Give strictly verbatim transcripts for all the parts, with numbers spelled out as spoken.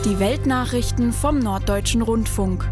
Die Weltnachrichten vom Norddeutschen Rundfunk.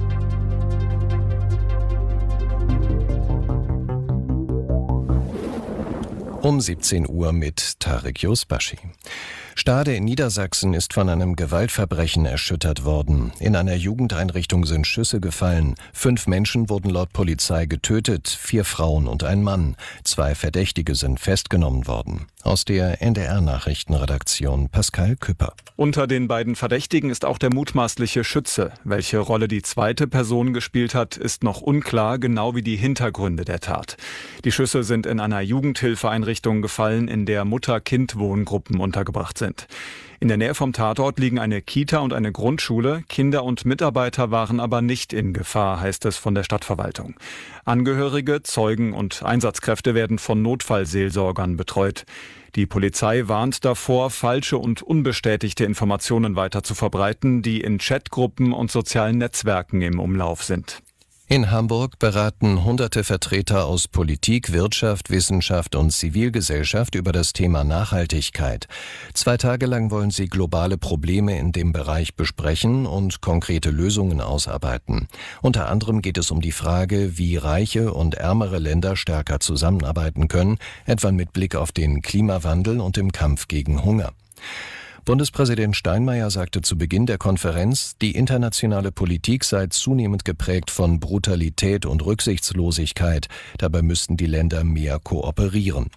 Um siebzehn Uhr mit Tarek Yusbashi. Stade in Niedersachsen ist von einem Gewaltverbrechen erschüttert worden. In einer Jugendeinrichtung sind Schüsse gefallen. Fünf Menschen wurden laut Polizei getötet, vier Frauen und ein Mann. Zwei Verdächtige sind festgenommen worden. Aus der N D R-Nachrichtenredaktion Pascal Küpper. Unter den beiden Verdächtigen ist auch der mutmaßliche Schütze. Welche Rolle die zweite Person gespielt hat, ist noch unklar, genau wie die Hintergründe der Tat. Die Schüsse sind in einer Jugendhilfeeinrichtung gefallen, in der Mutter-Kind-Wohngruppen untergebracht sind. In der Nähe vom Tatort liegen eine Kita und eine Grundschule. Kinder und Mitarbeiter waren aber nicht in Gefahr, heißt es von der Stadtverwaltung. Angehörige, Zeugen und Einsatzkräfte werden von Notfallseelsorgern betreut. Die Polizei warnt davor, falsche und unbestätigte Informationen weiter zu verbreiten, die in Chatgruppen und sozialen Netzwerken im Umlauf sind. In Hamburg beraten hunderte Vertreter aus Politik, Wirtschaft, Wissenschaft und Zivilgesellschaft über das Thema Nachhaltigkeit. Zwei Tage lang wollen sie globale Probleme in dem Bereich besprechen und konkrete Lösungen ausarbeiten. Unter anderem geht es um die Frage, wie reiche und ärmere Länder stärker zusammenarbeiten können, etwa mit Blick auf den Klimawandel und im Kampf gegen Hunger. Bundespräsident Steinmeier sagte zu Beginn der Konferenz, die internationale Politik sei zunehmend geprägt von Brutalität und Rücksichtslosigkeit. Dabei müssten die Länder mehr kooperieren.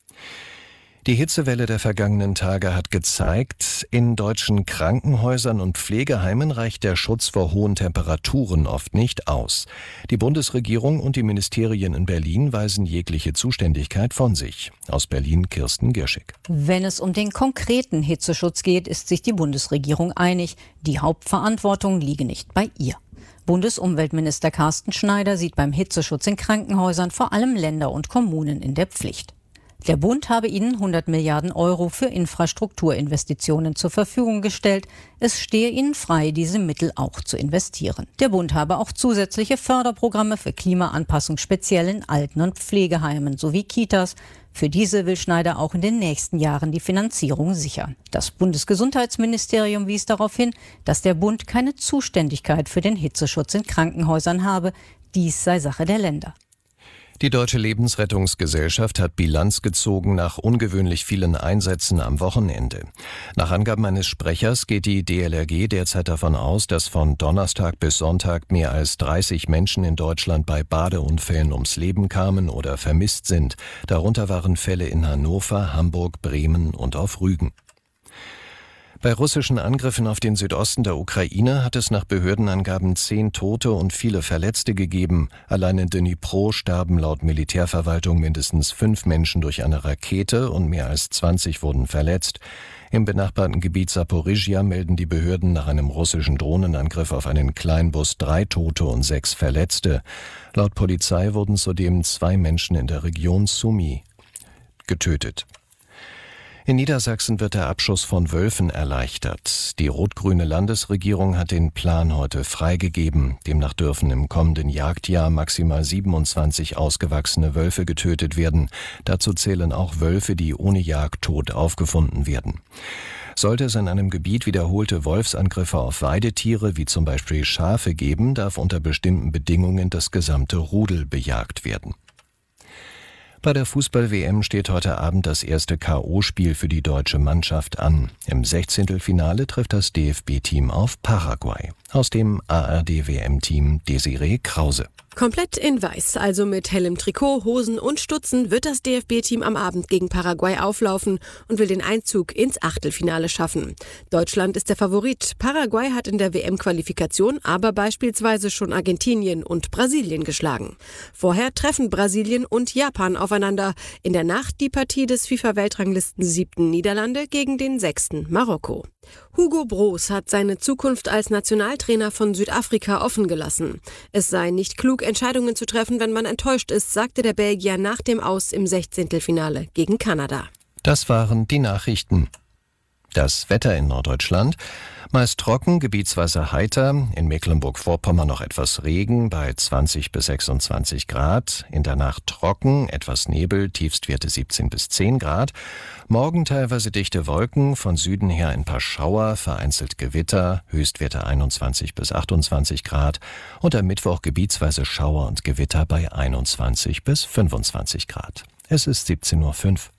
Die Hitzewelle der vergangenen Tage hat gezeigt, in deutschen Krankenhäusern und Pflegeheimen reicht der Schutz vor hohen Temperaturen oft nicht aus. Die Bundesregierung und die Ministerien in Berlin weisen jegliche Zuständigkeit von sich. Aus Berlin Kirsten Girschig. Wenn es um den konkreten Hitzeschutz geht, ist sich die Bundesregierung einig. Die Hauptverantwortung liege nicht bei ihr. Bundesumweltminister Carsten Schneider sieht beim Hitzeschutz in Krankenhäusern vor allem Länder und Kommunen in der Pflicht. Der Bund habe ihnen hundert Milliarden Euro für Infrastrukturinvestitionen zur Verfügung gestellt. Es stehe ihnen frei, diese Mittel auch zu investieren. Der Bund habe auch zusätzliche Förderprogramme für Klimaanpassung speziell in Alten- und Pflegeheimen sowie Kitas. Für diese will Schneider auch in den nächsten Jahren die Finanzierung sichern. Das Bundesgesundheitsministerium wies darauf hin, dass der Bund keine Zuständigkeit für den Hitzeschutz in Krankenhäusern habe. Dies sei Sache der Länder. Die Deutsche Lebensrettungsgesellschaft hat Bilanz gezogen nach ungewöhnlich vielen Einsätzen am Wochenende. Nach Angaben eines Sprechers geht die D L R G derzeit davon aus, dass von Donnerstag bis Sonntag mehr als dreißig Menschen in Deutschland bei Badeunfällen ums Leben kamen oder vermisst sind. Darunter waren Fälle in Hannover, Hamburg, Bremen und auf Rügen. Bei russischen Angriffen auf den Südosten der Ukraine hat es nach Behördenangaben zehn Tote und viele Verletzte gegeben. Allein in Dnipro starben laut Militärverwaltung mindestens fünf Menschen durch eine Rakete und mehr als zwanzig wurden verletzt. Im benachbarten Gebiet Saporischschja melden die Behörden nach einem russischen Drohnenangriff auf einen Kleinbus drei Tote und sechs Verletzte. Laut Polizei wurden zudem zwei Menschen in der Region Sumy getötet. In Niedersachsen wird der Abschuss von Wölfen erleichtert. Die rot-grüne Landesregierung hat den Plan heute freigegeben. Demnach dürfen im kommenden Jagdjahr maximal siebenundzwanzig ausgewachsene Wölfe getötet werden. Dazu zählen auch Wölfe, die ohne Jagd tot aufgefunden werden. Sollte es in einem Gebiet wiederholte Wolfsangriffe auf Weidetiere, wie zum Beispiel Schafe, geben, darf unter bestimmten Bedingungen das gesamte Rudel bejagt werden. Bei der Fußball-W M steht heute Abend das erste K O-Spiel für die deutsche Mannschaft an. Im Sechzehntelfinale trifft das D F B-Team auf Paraguay. Aus dem A R D-W M-Team Desiree Krause. Komplett in Weiß, also mit hellem Trikot, Hosen und Stutzen, wird das D F B-Team am Abend gegen Paraguay auflaufen und will den Einzug ins Achtelfinale schaffen. Deutschland ist der Favorit. Paraguay hat in der W M-Qualifikation aber beispielsweise schon Argentinien und Brasilien geschlagen. Vorher treffen Brasilien und Japan aufeinander. In der Nacht die Partie des FIFA-Weltranglisten siebten Niederlande gegen den sechsten Marokko. Hugo Broos hat seine Zukunft als Nationaltrainer von Südafrika offen gelassen. Es sei nicht klug, Entscheidungen zu treffen, wenn man enttäuscht ist, sagte der Belgier nach dem Aus im Sechzehntelfinale gegen Kanada. Das waren die Nachrichten. Das Wetter in Norddeutschland: meist trocken, gebietsweise heiter, in Mecklenburg-Vorpommern noch etwas Regen bei zwanzig bis sechsundzwanzig Grad, in der Nacht trocken, etwas Nebel, Tiefstwerte siebzehn bis zehn Grad, morgen teilweise dichte Wolken, von Süden her ein paar Schauer, vereinzelt Gewitter, Höchstwerte einundzwanzig bis achtundzwanzig Grad und am Mittwoch gebietsweise Schauer und Gewitter bei einundzwanzig bis fünfundzwanzig Grad. Es ist siebzehn Uhr fünf.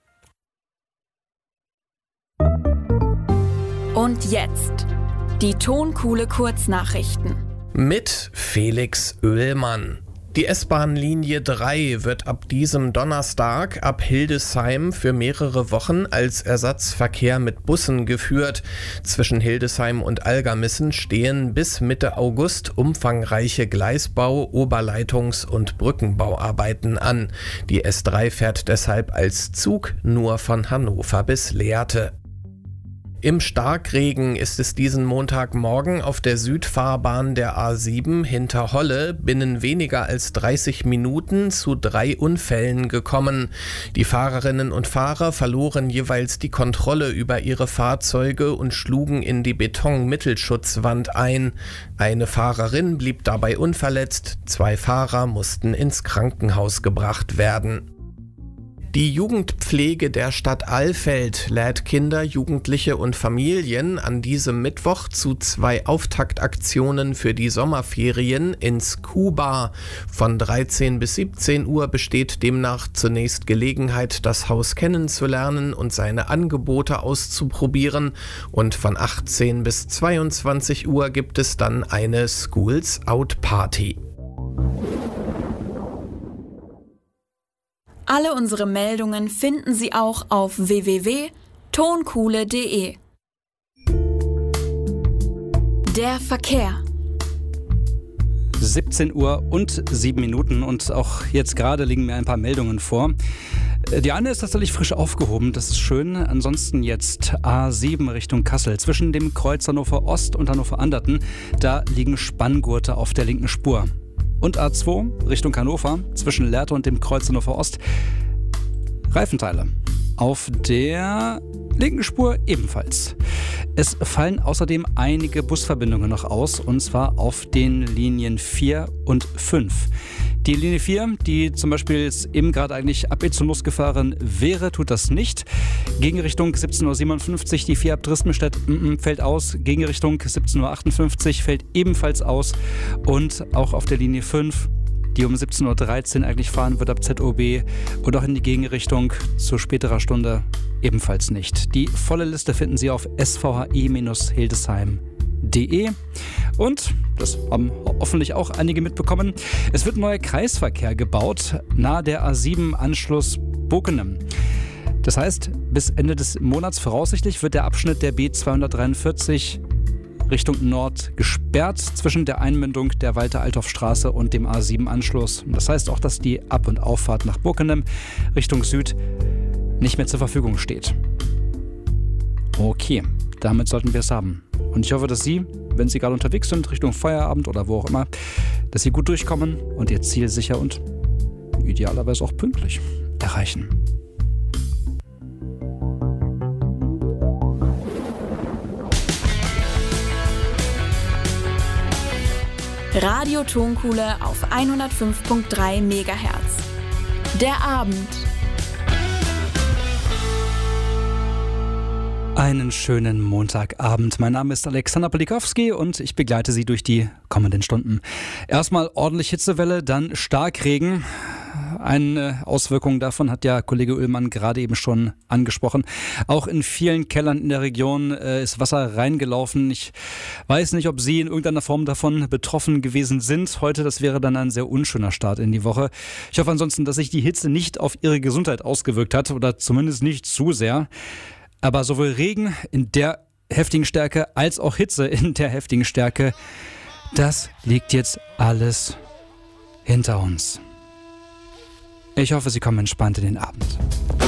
Und jetzt die Tonkuhle Kurznachrichten. Mit Felix Oehlmann. Die S-Bahn-Linie drei wird ab diesem Donnerstag ab Hildesheim für mehrere Wochen als Ersatzverkehr mit Bussen geführt. Zwischen Hildesheim und Algermissen stehen bis Mitte August umfangreiche Gleisbau-, Oberleitungs- und Brückenbauarbeiten an. Die S drei fährt deshalb als Zug nur von Hannover bis Lehrte. Im Starkregen ist es diesen Montagmorgen auf der Südfahrbahn der A sieben hinter Holle binnen weniger als dreißig Minuten zu drei Unfällen gekommen. Die Fahrerinnen und Fahrer verloren jeweils die Kontrolle über ihre Fahrzeuge und schlugen in die Betonmittelschutzwand ein. Eine Fahrerin blieb dabei unverletzt, zwei Fahrer mussten ins Krankenhaus gebracht werden. Die Jugendpflege der Stadt Alfeld lädt Kinder, Jugendliche und Familien an diesem Mittwoch zu zwei Auftaktaktionen für die Sommerferien ins Kuba. Von dreizehn bis siebzehn Uhr besteht demnach zunächst Gelegenheit, das Haus kennenzulernen und seine Angebote auszuprobieren. Und von achtzehn bis zweiundzwanzig Uhr gibt es dann eine Schools Out Party. Alle unsere Meldungen finden Sie auch auf w w w punkt tonkuhle punkt de. Der Verkehr. siebzehn Uhr und sieben Minuten und auch jetzt gerade liegen mir ein paar Meldungen vor. Die eine ist tatsächlich frisch aufgehoben, das ist schön. Ansonsten jetzt A sieben Richtung Kassel. Zwischen dem Kreuz Hannover Ost und Hannover Anderten, da liegen Spanngurte auf der linken Spur. Und A zwei Richtung Hannover, zwischen Lehrte und dem Kreuz Hannover Ost, Reifenteile. Auf der linken Spur ebenfalls. Es fallen außerdem einige Busverbindungen noch aus, und zwar auf den Linien vier und fünf. Die Linie vier, die zum Beispiel jetzt eben gerade eigentlich ab Itzehoe losgefahren wäre, tut das nicht. Gegenrichtung siebzehn Uhr siebenundfünfzig, die vier ab Dresdenstedt mm, fällt aus. Gegenrichtung siebzehn Uhr achtundfünfzig fällt ebenfalls aus. Und auch auf der Linie fünf, die um siebzehn Uhr dreizehn eigentlich fahren wird ab Z O B und auch in die Gegenrichtung zu späterer Stunde ebenfalls nicht. Die volle Liste finden Sie auf s v h i Bindestrich hildesheim punkt de. Und, das haben hoffentlich auch einige mitbekommen, es wird ein neuer Kreisverkehr gebaut, nahe der A sieben Anschluss Bockenem. Das heißt, bis Ende des Monats voraussichtlich wird der Abschnitt der B zweihundertdreiundvierzig Richtung Nord gesperrt zwischen der Einmündung der Walter-Althoff-Straße und dem A sieben Anschluss. Das heißt auch, dass die Ab- und Auffahrt nach Bockenem Richtung Süd nicht mehr zur Verfügung steht. Okay, damit sollten wir es haben. Und ich hoffe, dass Sie, wenn Sie gerade unterwegs sind, Richtung Feierabend oder wo auch immer, dass Sie gut durchkommen und Ihr Ziel sicher und idealerweise auch pünktlich erreichen. Radio Tonkuhle auf hundertfünf Komma drei Megahertz. Der Abend. Einen schönen Montagabend. Mein Name ist Alexander Polikowski und ich begleite Sie durch die kommenden Stunden. Erstmal ordentlich Hitzewelle, dann Starkregen. Eine Auswirkung davon hat ja Kollege Oehlmann gerade eben schon angesprochen. Auch in vielen Kellern in der Region äh, ist Wasser reingelaufen. Ich weiß nicht, ob Sie in irgendeiner Form davon betroffen gewesen sind. Heute, das wäre dann ein sehr unschöner Start in die Woche. Ich hoffe ansonsten, dass sich die Hitze nicht auf Ihre Gesundheit ausgewirkt hat oder zumindest nicht zu sehr. Aber sowohl Regen in der heftigen Stärke als auch Hitze in der heftigen Stärke, das liegt jetzt alles hinter uns. Ich hoffe, Sie kommen entspannt in den Abend.